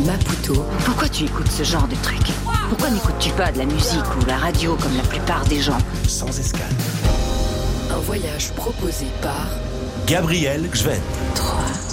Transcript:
Maputo. Pourquoi tu écoutes ce genre de truc? Pourquoi n'écoutes-tu pas de la musique ou la radio comme la plupart des gens? Sans escale. Un voyage proposé par Gabriel Gven. 3.